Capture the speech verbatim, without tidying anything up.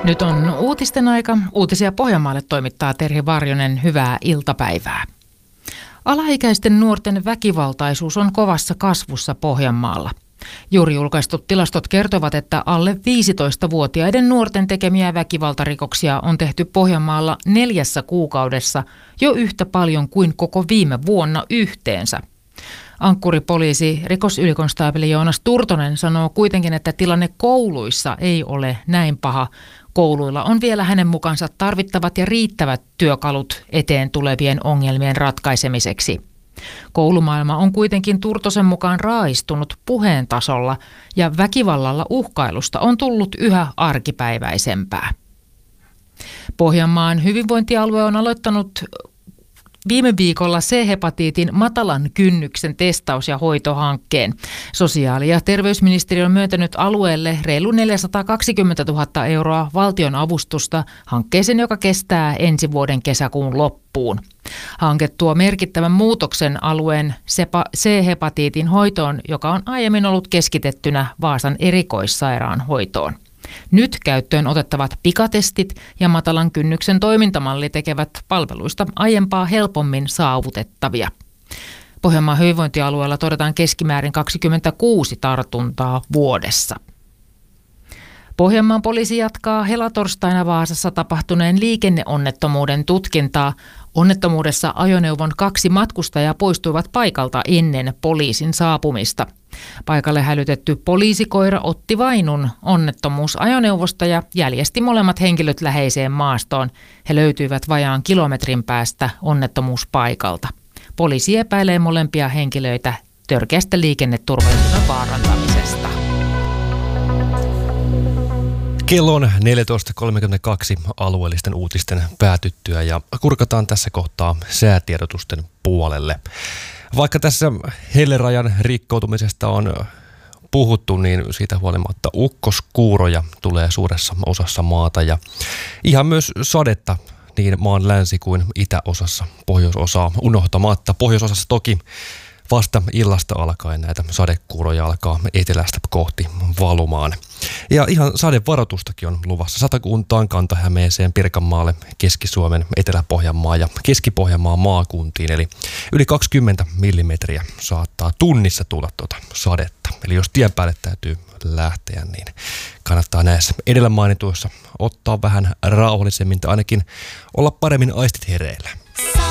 Nyt on uutisten aika. Uutisia Pohjanmaalle toimittaa Terhi Varjonen. Hyvää iltapäivää. Alaikäisten nuorten väkivaltaisuus on kovassa kasvussa Pohjanmaalla. Juuri julkaistut tilastot kertovat, että alle viisitoistavuotiaiden nuorten tekemiä väkivaltarikoksia on tehty Pohjanmaalla neljässä kuukaudessa jo yhtä paljon kuin koko viime vuonna yhteensä. Ankkuripoliisi rikosylikonstaapeli Joonas Turtonen sanoo kuitenkin, että tilanne kouluissa ei ole näin paha. Kouluilla on vielä hänen mukaansa tarvittavat ja riittävät työkalut eteen tulevien ongelmien ratkaisemiseksi. Koulumaailma on kuitenkin Turtosen mukaan raaistunut puheen tasolla ja väkivallalla uhkailusta on tullut yhä arkipäiväisempää. Pohjanmaan hyvinvointialue on aloittanut viime viikolla C-hepatiitin matalan kynnyksen testaus- ja hoitohankkeen. Sosiaali- ja terveysministeriö on myöntänyt alueelle reilu neljäsataakaksikymmentätuhatta euroa valtion avustusta hankkeeseen, joka kestää ensi vuoden kesäkuun loppuun. Hanke tuo merkittävän muutoksen alueen C-hepatiitin hoitoon, joka on aiemmin ollut keskitettynä Vaasan erikoissairaanhoitoon. Nyt käyttöön otettavat pikatestit ja matalan kynnyksen toimintamalli tekevät palveluista aiempaa helpommin saavutettavia. Pohjanmaan hyvinvointialueella todetaan keskimäärin kaksikymmentäkuusi tartuntaa vuodessa. Pohjanmaan poliisi jatkaa helatorstaina Vaasassa tapahtuneen liikenneonnettomuuden tutkintaa. Onnettomuudessa ajoneuvon kaksi matkustajaa poistuivat paikalta ennen poliisin saapumista. Paikalle hälytetty poliisikoira otti vainun onnettomuusajoneuvosta ja jäljesti molemmat henkilöt läheiseen maastoon. He löytyivät vajaan kilometrin päästä onnettomuuspaikalta. Poliisi epäilee molempia henkilöitä törkeästä liikenneturvallisuuden vaarantamisesta. Kello on neljätoista kolmekymmentäkaksi alueellisten uutisten päätyttyä ja kurkataan tässä kohtaa säätiedotusten puolelle. Vaikka tässä hellerajan rikkoutumisesta on puhuttu, niin siitä huolimatta ukkoskuuroja tulee suuressa osassa maata ja ihan myös sadetta niin maan länsi- kuin itäosassa, pohjoisosaa unohtamatta. Pohjoisosassa toki vasta illasta alkaen näitä sadekuuroja alkaa etelästä kohti valumaan. Ja ihan sadevaroitustakin on luvassa Satakuntaan, Kanta-Hämeeseen, Pirkanmaalle, Keski-Suomen, Etelä-Pohjanmaan ja Keski-Pohjanmaan maakuntiin. Eli yli kaksikymmentä millimetriä saattaa tunnissa tulla tuota sadetta. Eli jos tien päälle täytyy lähteä, niin kannattaa näissä edellä mainituissa ottaa vähän rauhallisemmin tai ainakin olla paremmin aistit hereillä.